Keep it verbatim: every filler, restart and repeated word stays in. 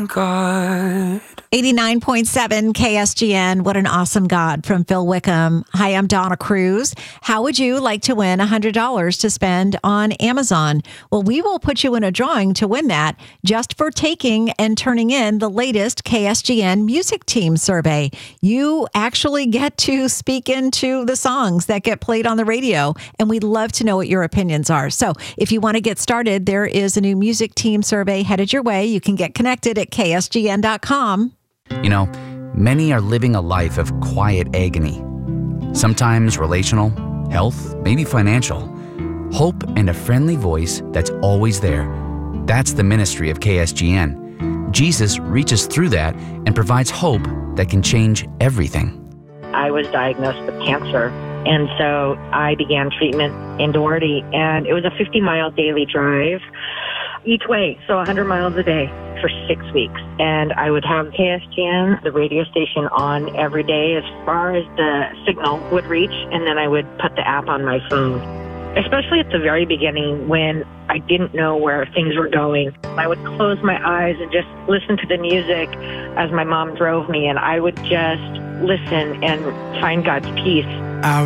God. eighty-nine point seven K S G N. What an awesome God from Phil Wickham. Hi, I'm Donna Cruz. How would you like to win one hundred dollars to spend on Amazon? Well, we will put you in a drawing to win that just for taking and turning in the latest K S G N Music Team survey. You actually get to speak into the songs that get played on the radio, and we'd love to know what your opinions are. So if you want to get started, there is a new Music Team survey headed your way. You can get connected at K S G N dot com. You know, many are living a life of quiet agony. Sometimes relational, health, maybe financial. Hope and a friendly voice that's always there. That's the ministry of K S G N. Jesus reaches through that and provides hope that can change everything. I was diagnosed with cancer, and so I began treatment in Doherty, and it was a fifty-mile daily drive each way, so one hundred miles a day for six weeks. And I would have K S G N, the radio station, on every day as far as the signal would reach, and then I would put the app on my phone. Especially at the very beginning when I didn't know where things were going. I would close my eyes and just listen to the music as my mom drove me, and I would just listen and find God's peace.